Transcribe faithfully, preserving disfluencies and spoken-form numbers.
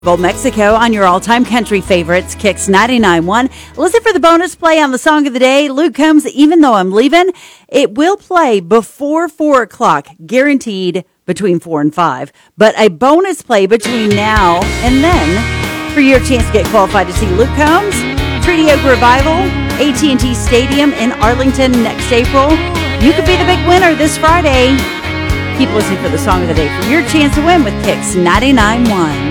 Old Mexico on your all-time country favorites, Kicks ninety-nine point one. Listen for the bonus play on the song of the day, Luke Combs, Even Though I'm Leaving. It will play before four o'clock, guaranteed between four and five. But a bonus play between now and then for your chance to get qualified to see Luke Combs, Treaty Oak Revival, A T and T Stadium in Arlington next April. You could be the big winner this Friday. Keep listening for the song of the day for your chance to win with Kicks ninety-nine point one.